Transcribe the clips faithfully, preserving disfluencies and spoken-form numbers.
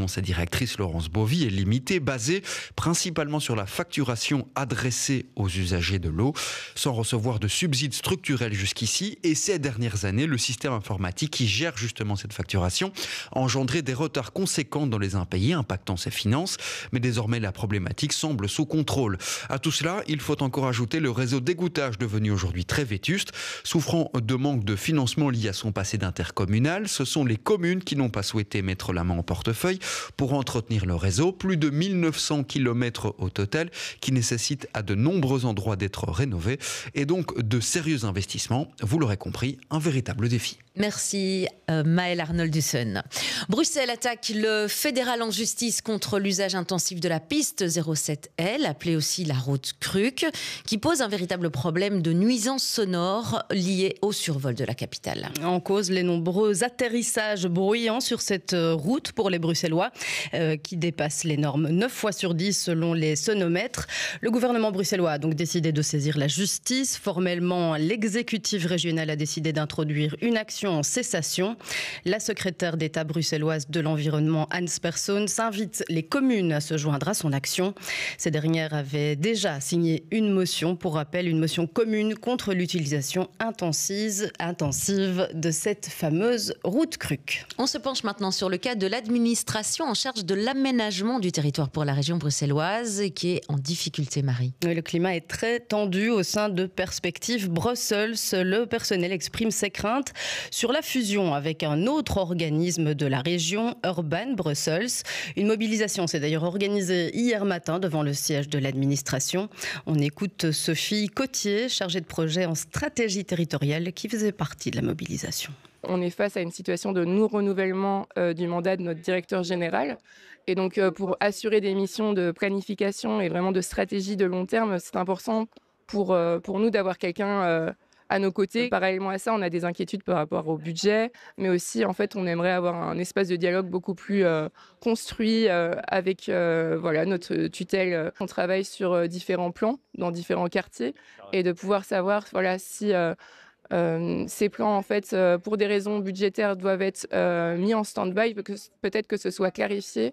selon sa directrice Laurence Bovy, est limitée, basée principalement sur la facturation adressée aux usagers de l'eau, sans recevoir de subsides structurels jusqu'ici. Et ces dernières années, le système informatique qui gère justement cette facturation a engendré des retards conséquents dans les impayés, impactant ses finances. Mais désormais, la problématique semble sous contrôle. À tout cela, il faut encore ajouter le réseau d'égouttage devenu aujourd'hui très vétuste. Souffrant de manque de financement lié à son passé d'intercommunal, ce sont les communes qui n'ont pas souhaité mettre la main au portefeuille pour entretenir le réseau. Plus de mille neuf cents kilomètres au total qui nécessitent à de nombreux endroits d'être rénovés et donc de sérieux investissements. Vous l'aurez compris, un véritable défi. Merci euh, Maëlle Arnoldusson. Bruxelles attaque le fédéral en justice contre l'usage intensif de la piste zéro sept L, appelée aussi la route Kruck, qui pose un véritable problème de nuisances sonores liées au survol de la capitale. En cause, les nombreux atterrissages bruyants sur cette route pour les Bruxellois, euh, qui dépassent les normes neuf fois sur dix selon les sonomètres. Le gouvernement bruxellois a donc décidé de saisir la justice. Formellement, l'exécutif régional a décidé d'introduire une action en cessation. La secrétaire d'État bruxelloise de l'environnement, Hans Persson, s'invite les communes à se joindre à son action. Ces dernières avaient déjà signé une motion, pour rappel, une motion commune contre l'utilisation intensive, intensive de cette fameuse route Kruck. On se penche maintenant sur le cas de l'administration en charge de l'aménagement du territoire pour la région bruxelloise qui est en difficulté, Marie. Oui, le climat est très tendu au sein de Perspective Brussels. Le personnel exprime ses craintes sur la fusion avec un autre organisme de la région, Urban Brussels. Une mobilisation s'est d'ailleurs organisée hier matin devant le siège de l'administration. On écoute Sophie Cotier, chargée de projet en stratégie territoriale, qui faisait partie de la mobilisation. On est face à une situation de non-renouvellement euh, du mandat de notre directeur général. Et donc, euh, pour assurer des missions de planification et vraiment de stratégie de long terme, c'est important pour, euh, pour nous d'avoir quelqu'un euh, à nos côtés. Parallèlement à ça, on a des inquiétudes par rapport au budget, mais aussi, en fait, on aimerait avoir un espace de dialogue beaucoup plus euh, construit euh, avec euh, voilà, notre tutelle. On travaille sur euh, différents plans, dans différents quartiers, et de pouvoir savoir voilà, si euh, euh, ces plans, en fait, euh, pour des raisons budgétaires, doivent être euh, mis en stand-by, peut-être que ce soit clarifié.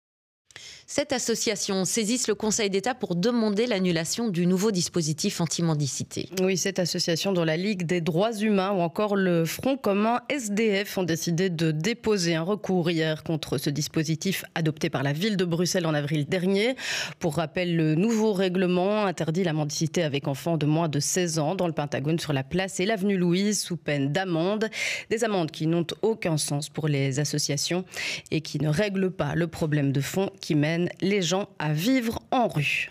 Cette association saisit le Conseil d'État pour demander l'annulation du nouveau dispositif anti-mendicité. Oui, cette association dont la Ligue des droits humains ou encore le Front commun S D F ont décidé de déposer un recours hier contre ce dispositif adopté par la ville de Bruxelles en avril dernier. Pour rappel, le nouveau règlement interdit la mendicité avec enfants de moins de seize ans dans le Pentagone, sur la place et l'avenue Louise, sous peine d'amende. Des amendes qui n'ont aucun sens pour les associations et qui ne règlent pas le problème de fond qui mène les gens à vivre en rue.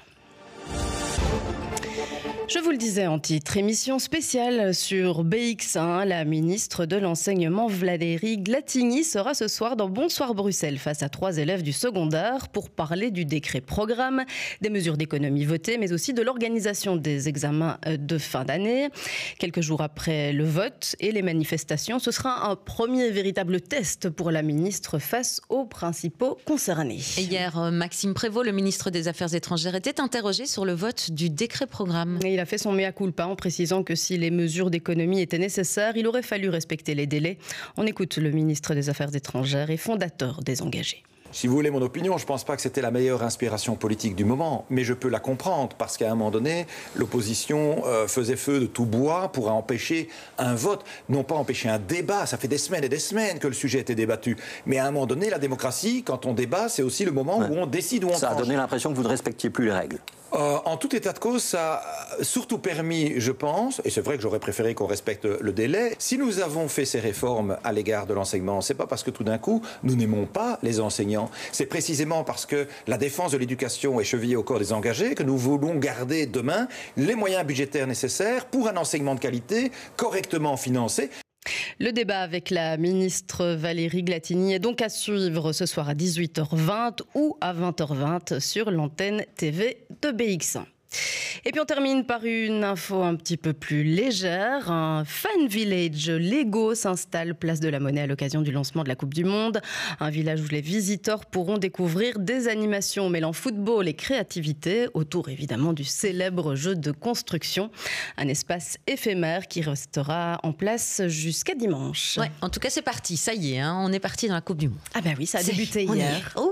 Je vous le disais en titre, émission spéciale sur B X un. La ministre de l'Enseignement Valérie Glatigny sera ce soir dans Bonsoir Bruxelles face à trois élèves du secondaire pour parler du décret programme, des mesures d'économie votées, mais aussi de l'organisation des examens de fin d'année. Quelques jours après le vote et les manifestations, ce sera un premier véritable test pour la ministre face aux principaux concernés. Et hier, Maxime Prévost, le ministre des Affaires étrangères, était interrogé sur le vote du décret programme. Et il a fait son mea culpa en précisant que si les mesures d'économie étaient nécessaires, il aurait fallu respecter les délais. On écoute le ministre des Affaires étrangères et fondateur des Engagés. Si vous voulez mon opinion, je ne pense pas que c'était la meilleure inspiration politique du moment, mais je peux la comprendre, parce qu'à un moment donné, l'opposition euh, faisait feu de tout bois pour empêcher un vote, non pas empêcher un débat. Ça fait des semaines et des semaines que le sujet était débattu. Mais à un moment donné, la démocratie, quand on débat, c'est aussi le moment ouais. où on décide, où on Ça tranche. a donné l'impression que vous ne respectiez plus les règles. Euh, en tout état de cause, ça a surtout permis, je pense, et c'est vrai que j'aurais préféré qu'on respecte le délai, si nous avons fait ces réformes à l'égard de l'enseignement, c'est pas parce que tout d'un coup, nous n'aimons pas les enseignants. C'est précisément parce que la défense de l'éducation est chevillée au corps des engagés que nous voulons garder demain les moyens budgétaires nécessaires pour un enseignement de qualité correctement financé. Le débat avec la ministre Valérie Glatigny est donc à suivre ce soir à dix-huit heures vingt ou à vingt heures vingt sur l'antenne T V de B X un. Et puis on termine par une info un petit peu plus légère. Un fan village Lego s'installe place de la Monnaie à l'occasion du lancement de la Coupe du Monde. Un village où les visiteurs pourront découvrir des animations mêlant football et créativité autour évidemment du célèbre jeu de construction. Un espace éphémère qui restera en place jusqu'à dimanche. Ouais, en tout cas c'est parti, ça y est, hein, on est parti dans la Coupe du Monde. Ah bah oui, ça a débuté on hier. Oh.